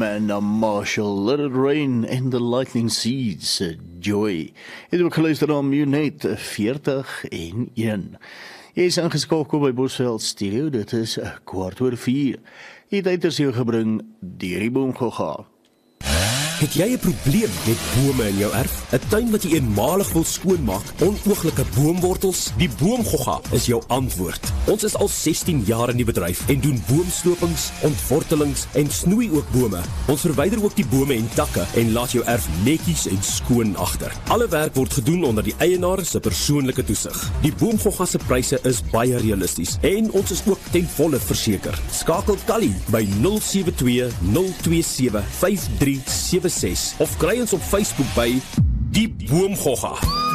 En Marshall, Let It Rain and the Lightning Seeds, Joy. Het ook geluister na Munet 40-1. Jy is ingeskakel by Bosveld Studio, dit is 4:15. Die tyd is jou gebring deur die Boomgogga. Het jy 'n probleem met bome in jou erf? 'n Tuin wat jy eenmalig wil skoonmaak, onooglike boomwortels? Die Boomgogga is jou antwoord. Ons is al 16 jaar in die bedryf en doen boomslopings, ontwortelings en snoei ook bome. Ons verwyder ook die bome en takke en laat jou erf netjies en skoon agter. Alle werk word gedoen onder die eienaar se persoonlike toesig. Die Boomgogga se pryse is baie realisties en ons is ook ten volle verseker. Skakel Callie by 072 027 5376 of kry ons op Facebook by Die Boomgogga.